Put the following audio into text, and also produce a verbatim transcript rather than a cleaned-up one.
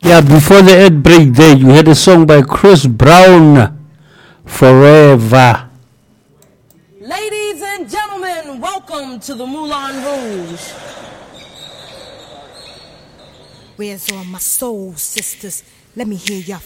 Yeah, before the ad break there, you had a song by Chris Brown, Forever. Ladies and gentlemen, welcome to the Moulin Rouge. Where's all my soul sisters? Let me hear y'all